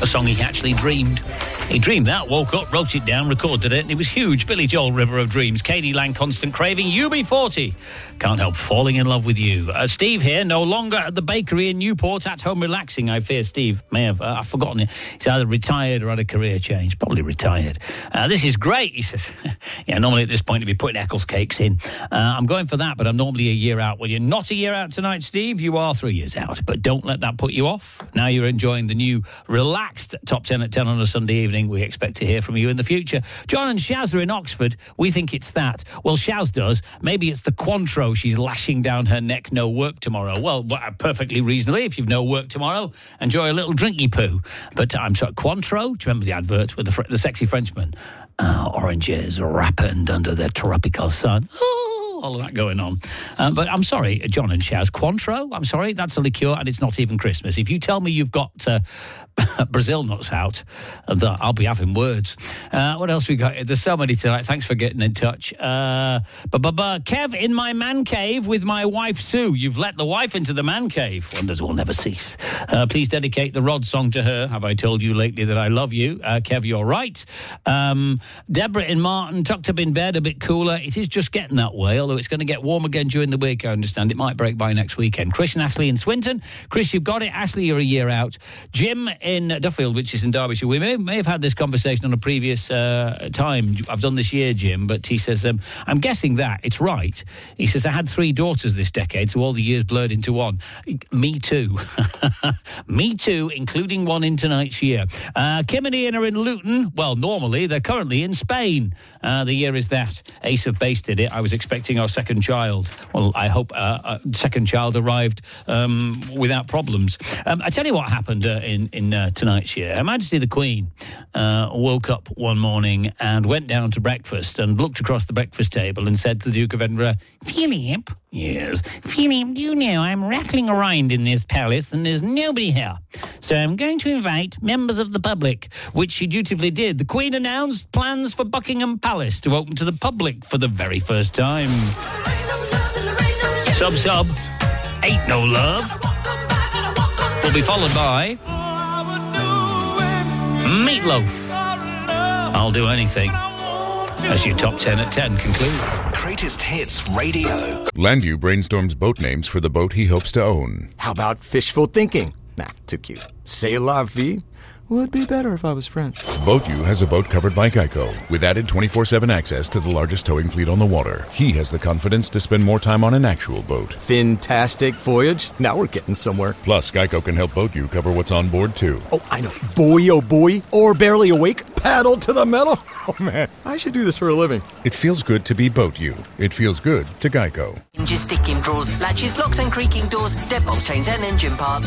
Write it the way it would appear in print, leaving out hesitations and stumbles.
a song he actually dreamed. He dreamed that, woke up, wrote it down, recorded it, and it was huge. Billy Joel, River of Dreams. Katie Lang, Constant Craving. UB40, Can't Help Falling in Love with You. Steve here, no longer at the bakery in Newport, at home relaxing. I fear Steve may have, I've forgotten it. He's either retired or had a career change. Probably retired. This is great, he says. Yeah, normally at this point he'd be putting Eccles cakes in. I'm going for that, but I'm normally a year out. Well, you're not a year out tonight, Steve. You are 3 years out. But don't let that put you off. Now you're enjoying the new relaxed Top 10 at 10 on a Sunday evening. We expect to hear from you in the future. John and Shaz are in Oxford. We think it's that. Well, Shaz does. Maybe it's the Cointreau she's lashing down her neck. No work tomorrow. Well, perfectly reasonably. If you've no work tomorrow, enjoy a little drinky poo. But I'm sorry, Cointreau? Do you remember the advert with the sexy Frenchman? Oranges ripened under the tropical sun. All of that going on. But I'm sorry, John and Shaz, Cointreau, I'm sorry, that's a liqueur and it's not even Christmas. If you tell me you've got Brazil nuts out, I'll be having words. What else we got? There's so many tonight. Thanks for getting in touch. Kev, in my man cave with my wife Sue. You've let the wife into the man cave. Wonders will never cease. Please dedicate the Rod song to her. Have I told you lately that I love you? Kev, you're right. Deborah in Martin, tucked up in bed, a bit cooler. It is just getting that way, although it's going to get warm again during the week, I understand. It might break by next weekend. Chris and Ashley in Swinton. Chris, you've got it. Ashley, you're a year out. Jim in Duffield, which is in Derbyshire. We may have had this conversation on a previous time I've done this year, Jim, but he says, I'm guessing that. It's right. He says, I had 3 daughters this decade, so all the years blurred into one. Me too. Me too, including one in tonight's year. Kim and Ian are in Luton. Well, normally, they're currently in Spain. The year is that. Ace of Base did it. I was expecting our second child. Well, I hope second child arrived without problems. I tell you what happened in tonight's year. Her Majesty the Queen woke up one morning and went down to breakfast and looked across the breakfast table and said to the Duke of Edinburgh, Philip, yes, Philip, you know I'm rattling around in this palace and there's nobody here. So I'm going to invite members of the public, which she dutifully did. The Queen announced plans for Buckingham Palace to open to the public for the very first time. Sub, ain't no love. Will be followed by Meatloaf. I'll do anything. As your Top 10 at 10 conclude. Greatest Hits Radio. Landu brainstorms boat names for the boat he hopes to own. How about Fishful Thinking? Nah, too cute. C'est la vie? Would be better if I was French. BoatU has a boat covered by Geico, with added 24/7 access to the largest towing fleet on the water. He has the confidence to spend more time on an actual boat. Fantastic voyage. Now we're getting somewhere. Plus, Geico can help BoatU cover what's on board, too. Oh, I know. Boy, oh boy. Or barely awake. Paddle to the metal. Oh, man. I should do this for a living. It feels good to be BoatU. It feels good to Geico. Hinges, sticking drawers, latches, locks and creaking doors, deadbolts, chains and engine parts.